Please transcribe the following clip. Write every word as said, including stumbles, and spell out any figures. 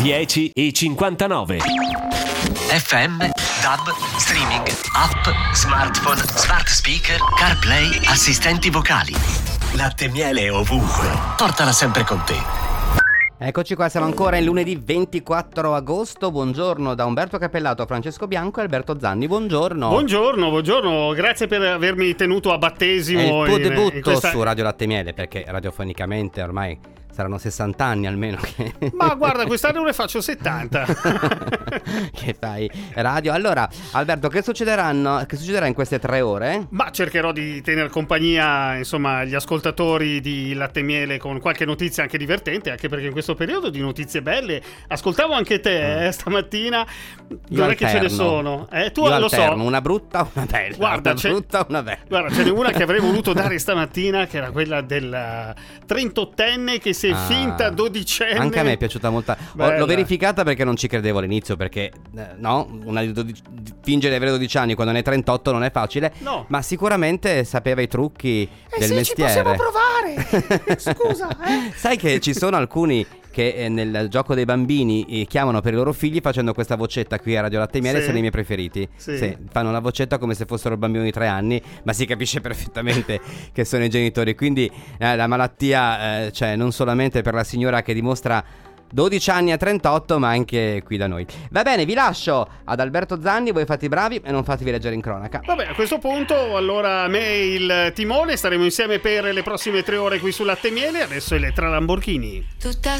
dieci e cinquantanove. F M, DAB, streaming, app, smartphone, smart speaker, CarPlay, assistenti vocali. Latte e miele ovunque. Portala sempre con te. Eccoci qua, siamo ancora il lunedì ventiquattro agosto. Buongiorno da Umberto Cappellato, Francesco Bianco e Alberto Zanni. Buongiorno. Buongiorno, buongiorno. Grazie per avermi tenuto a battesimo. È il tuo in, debutto in questa... su Radio Latte e Miele, perché radiofonicamente ormai saranno sessanta anni almeno che... Ma guarda, quest'anno ne faccio settanta. Che fai radio. Allora, Alberto, che succederanno? Che succederà in queste tre ore? Ma cercherò di tenere compagnia, insomma, agli ascoltatori di Latte e Miele con qualche notizia anche divertente, anche perché in questo periodo di notizie belle ascoltavo anche te eh, stamattina. Non è che ce ne sono. Eh, tu Io lo alterno, so. una brutta, una bella. Guarda, una c'è... brutta, una bella. Guarda, ce n'è una che avrei voluto dare stamattina, che era quella del trentottenne che si è Ah, finta dodicenne. Anche a me è piaciuta molto. Bella. L'ho verificata perché non ci credevo all'inizio, perché eh, no, una di dodici, fingere di avere dodici anni quando ne hai trentotto non è facile. No. Ma sicuramente sapeva i trucchi Eh del sì, mestiere. ci possiamo provare. Scusa, eh. Sai che ci sono alcuni che eh, nel gioco dei bambini eh, chiamano per i loro figli facendo questa vocetta qui a Radio Latte e Miele. Sì. Sono i miei preferiti. Sì. Sì, fanno la vocetta come se fossero bambini di tre anni, ma si capisce perfettamente che sono i genitori. Quindi eh, la malattia eh, cioè non solamente per la signora che dimostra dodici anni a trentotto, ma anche qui da noi. Va bene, vi lascio ad Alberto Zanni. Voi fate i bravi e non fatevi leggere in cronaca. Vabbè, a questo punto allora a me il timone. Staremo insieme per le prossime tre ore qui su Latte e Miele. Adesso Elettra Lamborghini. Tutta